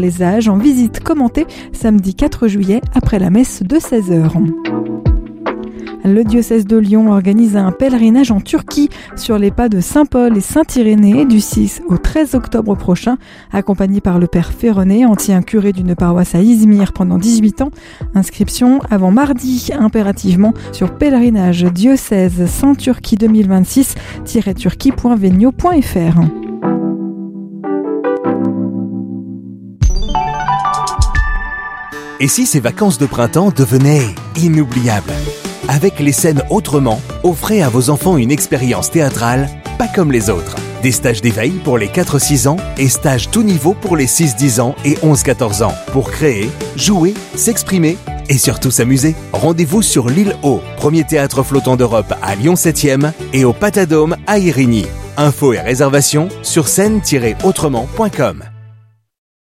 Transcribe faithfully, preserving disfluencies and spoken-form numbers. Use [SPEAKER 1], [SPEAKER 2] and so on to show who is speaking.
[SPEAKER 1] Les âges en visite commentée samedi quatre juillet après la messe de seize heures. Le diocèse de Lyon organise un pèlerinage en Turquie sur les pas de Saint-Paul et Saint-Irénée du six au treize octobre prochain, accompagné par le père Ferronnet, ancien curé d'une paroisse à Izmir pendant dix-huit ans. Inscription avant mardi impérativement sur pèlerinage diocèse Saint-Turquie deux mille vingt-six tiret turquie point venio point f r.
[SPEAKER 2] Et si ces vacances de printemps devenaient inoubliables ? Avec les scènes autrement, offrez à vos enfants une expérience théâtrale pas comme les autres. Des stages d'éveil pour les quatre six ans et stages tout niveau pour les six dix ans et onze quatorze ans. Pour créer, jouer, s'exprimer et surtout s'amuser. Rendez-vous sur l'île Haut, premier théâtre flottant d'Europe à Lyon septième et au Patadome à Irigny. Infos et réservations sur scène tiret autrement point com.